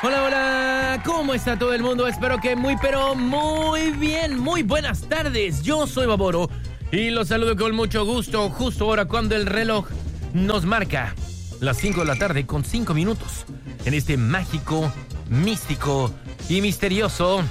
Hola, hola, ¿cómo está todo el mundo? Espero que pero muy bien, muy buenas tardes. Yo soy Baboro y los saludo con mucho gusto, justo ahora cuando el reloj nos marca las 5 de la tarde con 5 minutos en este mágico, místico y misterioso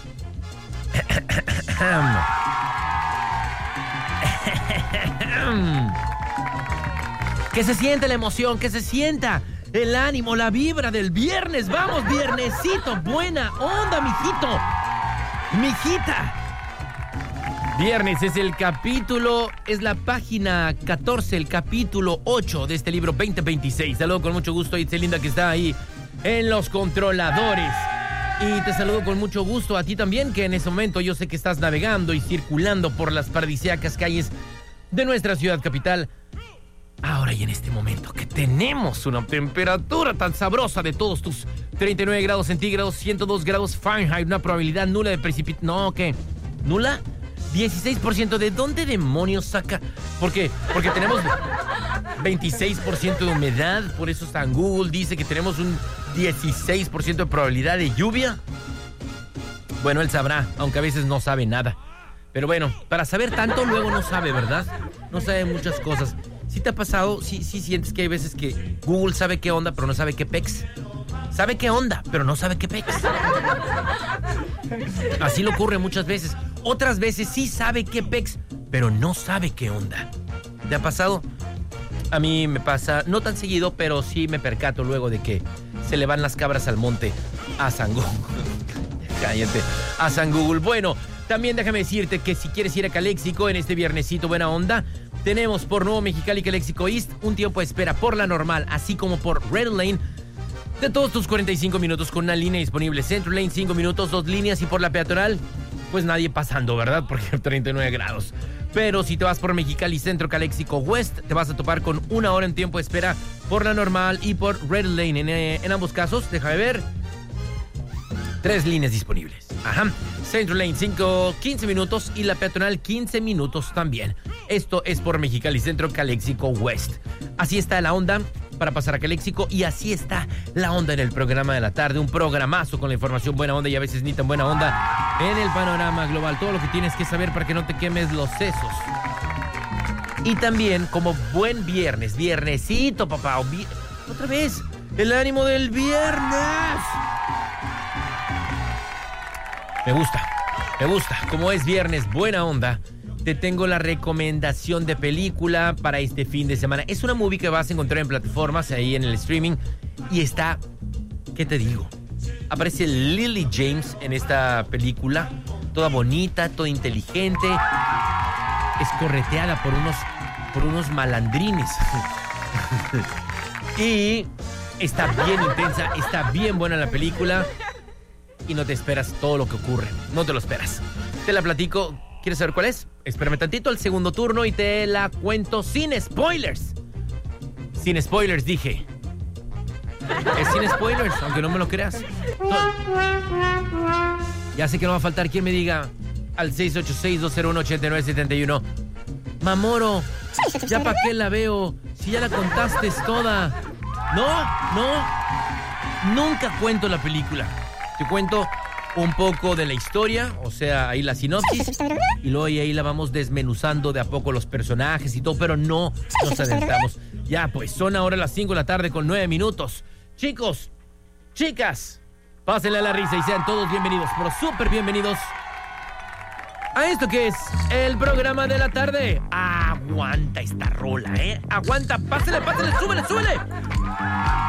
que se sienta la emoción, que se sienta el ánimo, la vibra del viernes. Vamos, viernesito, buena onda, mijito, mijita. Viernes es el capítulo, es la página 14, el capítulo 8 de este libro 2026. Saludo con mucho gusto a Itzelinda, que está ahí en los controladores. Y te saludo con mucho gusto a ti también, que en ese momento yo sé que estás navegando y circulando por las paradisíacas calles de nuestra ciudad capital. Ahora y en este momento que tenemos una temperatura tan sabrosa de todos tus 39 grados centígrados, 102 grados Fahrenheit, una probabilidad nula de precipitación. No, ¿qué? ¿Nula? 16%. ¿De dónde demonios saca? Porque tenemos 26% de humedad, por eso San Google dice que tenemos un 16% de probabilidad de lluvia. Bueno, él sabrá, aunque a veces no sabe nada. Pero bueno, para saber tanto luego no sabe, ¿verdad? No sabe muchas cosas. ¿Sí te ha pasado? Sí sientes que hay veces que Google sabe qué onda, pero no sabe qué pex. Sabe qué onda, pero no sabe qué pex. Así le ocurre muchas veces. Otras veces sí sabe qué pex, pero no sabe qué onda. ¿Te ha pasado? A mí me pasa, no tan seguido, pero sí me percato luego de que se le van las cabras al monte a San Google. Cállate, a San Google. Bueno, también déjame decirte que si quieres ir a Caléxico en este viernesito buena onda, tenemos por Nuevo Mexicali Caléxico East un tiempo de espera por la normal, así como por Red Lane, de todos tus 45 minutos con una línea disponible. Central Lane 5 minutos, 2 líneas, y por la peatonal, pues nadie pasando, ¿verdad? Porque 39 grados. Pero si te vas por Mexicali Centro Caléxico West, te vas a topar con 1 hora en tiempo de espera por la normal y por Red Lane. En ambos casos, déjame ver, 3 líneas disponibles. Ajá. Central Lane 15 minutos y la peatonal 15 minutos también. Esto es por Mexicali Centro Caléxico West. Así está la onda para pasar a Caléxico y así está la onda en el programa de la tarde. Un programazo con la información buena onda y a veces ni tan buena onda en el panorama global. Todo lo que tienes que saber para que no te quemes los sesos. Y también como buen viernes, viernesito, papá. Otra vez, el ánimo del viernes. Me gusta. Como es viernes, buena onda, te tengo la recomendación de película para este fin de semana. Es una movie que vas a encontrar en plataformas, ahí en el streaming, y está, ¿qué te digo? Aparece Lily James en esta película, toda bonita, toda inteligente, es correteada por unos malandrines. Y está bien intensa, está bien buena la película. Y no te esperas todo lo que ocurre. No te lo esperas. Te la platico. ¿Quieres saber cuál es? Espérame tantito al segundo turno y te la cuento sin spoilers. Sin spoilers, dije. Es sin spoilers, aunque no me lo creas. No. Ya sé que no va a faltar quien me diga al 686-201-8971. Mamoro, ¿ya para qué la veo? Si ya la contaste toda. No. Nunca cuento la película. Te cuento un poco de la historia, o sea, ahí la sinopsis, y luego ahí la vamos desmenuzando de a poco los personajes y todo, pero no nos adentramos. Ya, pues, son ahora las 5 de la tarde con 9 minutos. Chicos, chicas, pásenle a la risa y sean todos bienvenidos, pero súper bienvenidos a esto que es el programa de la tarde. Aguanta esta rola, Aguanta, pásale, súbele.